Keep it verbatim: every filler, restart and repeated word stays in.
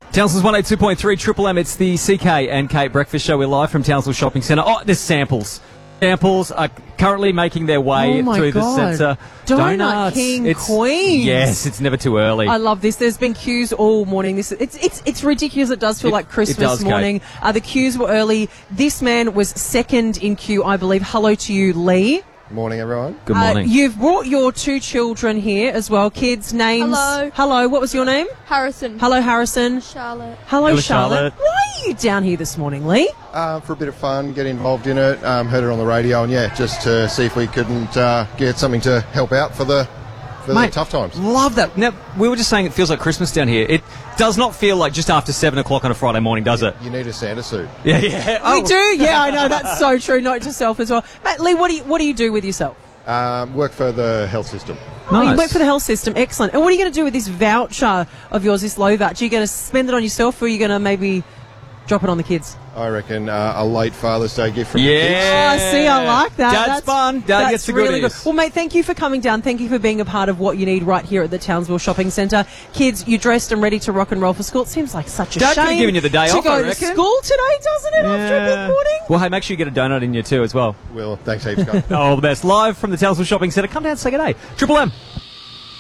Townsville's one oh two point three Triple M. It's the C K and Kate Breakfast Show. We're live from Townsville Shopping Centre. Oh, there's samples. Samples are currently making their way oh my through God. the centre. Donut Donuts. King It's- Queens. Yes, it's never too early. I love this. There's been queues all morning. This it's it's it's ridiculous. It does feel It- like it Christmas does, Kate. morning. Uh, the queues were early. This man was second in queue, I believe. Hello to you, Lee. Morning, everyone. Good Uh, morning. you've brought your two children here as well. Kids' names. Hello. Hello. What was your name? Harrison. Hello, Harrison. Charlotte. Hello, Hello, Charlotte. Charlotte. Why are you down here this morning, Lee? Uh, for a bit of fun, get involved in it. Um, heard it on the radio, and yeah, just to see if we couldn't uh, get something to help out for the for Mate, the tough times. Love that. Now, we were just saying it feels like Christmas down here. It does not feel like just after seven o'clock on a Friday morning, does it? You need a Santa suit. Yeah, yeah. We Oh. do. Yeah, I know. That's so true. Note to self as well. Mate, Lee, what do you what do you do with yourself? Um, work for the health system. Oh, you Nice. work for the health system. Excellent. And what are you going to do with this voucher of yours, this low voucher? Are you going to spend it on yourself, or are you going to maybe drop it on the kids? I reckon uh, a late Father's Day gift from the kids. Yeah. Oh, see, I like that. Dad's that's fun. Dad that's gets the really goodies. good. Well, mate, thank you for coming down. Thank you for being a part of what you need right here at the Townsville Shopping Centre. Kids, you're dressed and ready to rock and roll for school. It seems like such a Dad shame could've given you the day to off, go I to reckon. school today, doesn't it, after a big morning? Well, hey, make sure you get a donut in you too as well. Will, thanks heaps, guys. All the best. Live from the Townsville Shopping Centre. Come down and say good day. Triple M.